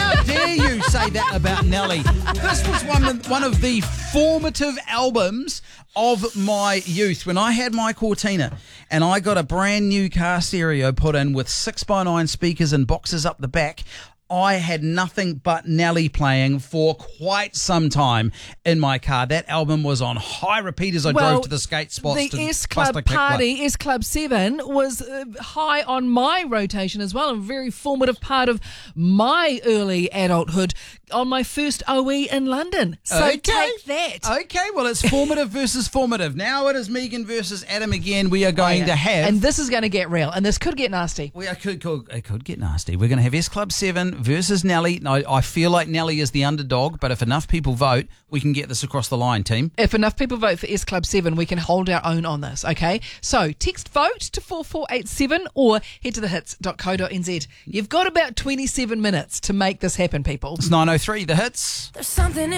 How dare you say that about Nelly? This was one of the formative albums of my youth. When I had my Cortina and I got a brand new car stereo put in with 6x9 speakers and boxes up the back, I had nothing but Nelly playing for quite some time in my car. That album was on high repeat as I drove to the skate spots. The S Club party, S Club 7, was high on my rotation as well. A very formative part of my early adulthood on my first OE in London. So take that. Okay, well, it's formative versus formative. Now it is Megan versus Adam again. We are going to have... And this is going to get real, and this could get nasty. It could get nasty. We're going to have S Club 7 versus Nelly. Now, I feel like Nelly is the underdog, but if enough people vote, we can get this across the line, team. If enough people vote for S Club 7, we can hold our own on this, okay? So text VOTE to 4487 or head to thehits.co.nz. You've got about 27 minutes to make this happen, people. It's 9:03, The Hits. There's something